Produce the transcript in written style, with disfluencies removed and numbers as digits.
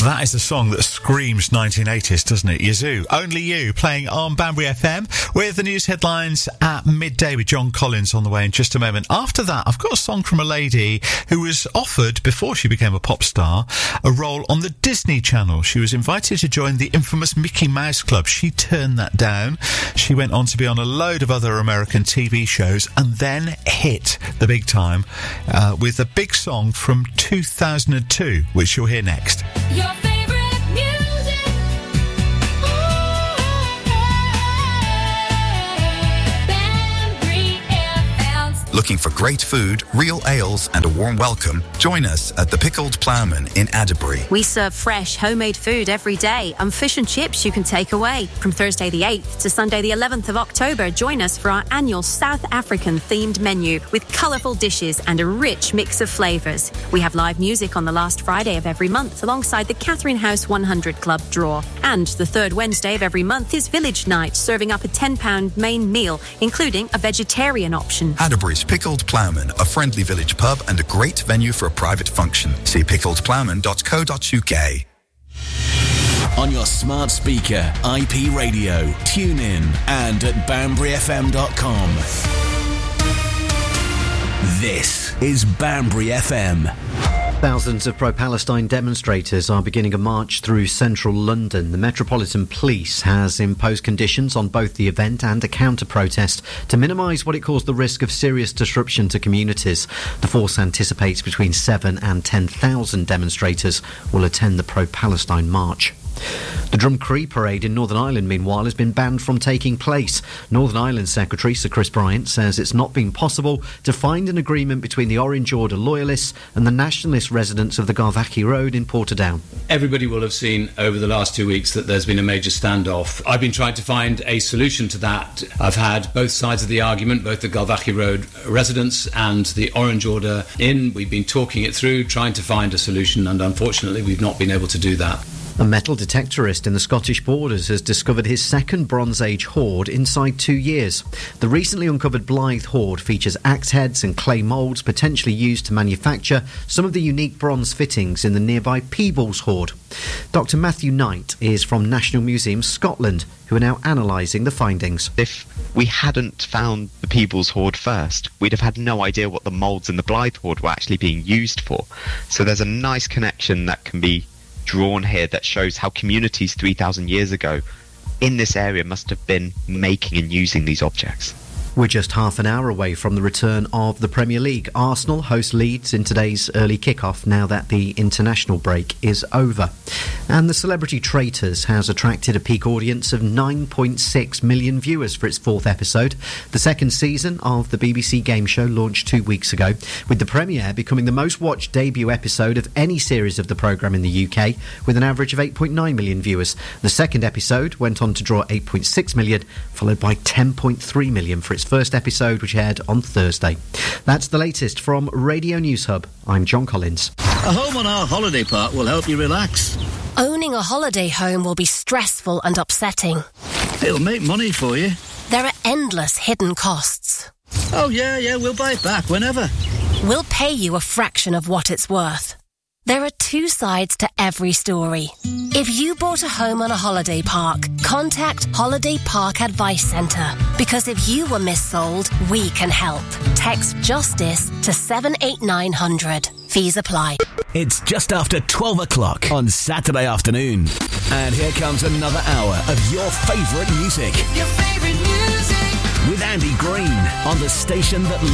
That is a song that screams 1980s, doesn't it? Yazoo, Only You, playing on Banbury FM with the news headlines at midday with John Collins on the way in just a moment. After that, I've got a song from a lady who was offered, before she became a pop star, a role on the Disney Channel. She was invited to join the infamous Mickey Mouse Club. She turned that down. She went on to be on a load of other American TV shows and then hit the big time with a big song from 2002, which you'll hear next. Your favorite music. Banbury FM. Looking for great food, real ales and a warm welcome? Join us at the Pickled Ploughman in Adderbury. We serve fresh, homemade food every day and fish and chips you can take away. From Thursday the 8th to Sunday the 11th of October, join us for our annual South African themed menu with colourful dishes and a rich mix of flavours. We have live music on the last Friday of every month alongside the Catherine House 100 Club draw. And the third Wednesday of every month is Village Night, serving up a £10 main meal, including a vegetarian option. Adderbury's Pickled Ploughman, a friendly village pub and a great venue for a private function. See pickledploughman.co.uk. On your smart speaker, IP radio, tune in and at banburyfm.com. This is Banbury FM. Thousands of pro-Palestine demonstrators are beginning a march through central London. The Metropolitan Police has imposed conditions on both the event and a counter-protest to minimise what it calls the risk of serious disruption to communities. The force anticipates between 7,000 and 10,000 demonstrators will attend the pro-Palestine march. The Drumcree Parade in Northern Ireland, meanwhile, has been banned from taking place. Northern Ireland Secretary Sir Chris Bryant says it's not been possible to find an agreement between the Orange Order loyalists and the nationalist residents of the Galvachy Road in Portadown. Everybody will have seen over the last 2 weeks that there's been a major standoff. I've been trying to find a solution to that. I've had both sides of the argument, both the Galvachy Road residents and the Orange Order in. We've been talking it through, trying to find a solution, and unfortunately we've not been able to do that. A metal detectorist in the Scottish Borders has discovered his second Bronze Age hoard inside 2 years. The recently uncovered Blythe hoard features axe heads and clay moulds potentially used to manufacture some of the unique bronze fittings in the nearby Peebles hoard. Dr Matthew Knight is from National Museums Scotland, who are now analysing the findings. If we hadn't found the Peebles hoard first, we'd have had no idea what the moulds in the Blythe hoard were actually being used for. So there's a nice connection that can be drawn here that shows how communities 3,000 years ago in this area must have been making and using these objects. We're just half an hour away from the return of the Premier League. Arsenal host Leeds in today's early kick-off now that the international break is over. And The Celebrity Traitors has attracted a peak audience of 9.6 million viewers for its fourth episode. The second season of the BBC game show launched 2 weeks ago, with the premiere becoming the most watched debut episode of any series of the programme in the UK, with an average of 8.9 million viewers. The second episode went on to draw 8.6 million, followed by 10.3 million for its first episode, which aired on Thursday. That's the latest from Radio News Hub. I'm John Collins. A home on our holiday park will help you relax. Owning a holiday home will be stressful and upsetting. It'll make money for you. There are endless hidden costs. Oh, yeah, we'll buy it back whenever. We'll pay you a fraction of what it's worth. There are two sides to every story. If you bought a home on a holiday park, contact Holiday Park Advice Centre, because if you were missold, we can help. Text JUSTICE to 78900. Fees apply. It's just after 12 o'clock on Saturday afternoon. And here comes another hour of your favourite music. Your favorite music. With Andy Green on the station that